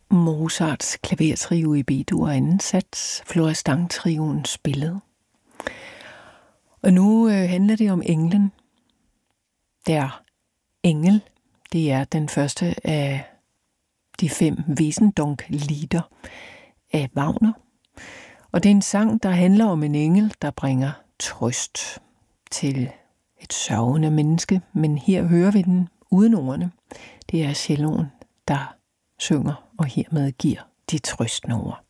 Mozarts klavertrio i B-dur anden sats, Florestan-trioen spillet. Og nu handler det om englen. Der Engel, det er den første af de 5 Wesendonck-lieder af Wagner. Og det er en sang, der handler om en engel, der bringer trøst til et sørgende menneske. Men her hører vi den uden ordene. Det er celloen, der synger og hermed giver de trøstende ord.